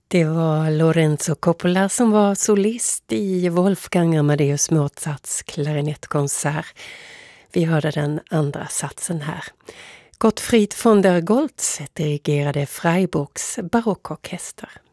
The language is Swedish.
Det var Lorenzo Coppola som var solist i Wolfgang Amadeus Mozarts klarinettkonsert. Vi hörde den andra satsen här. Gottfried von der Goltz dirigerade Freiburgs barockorkester.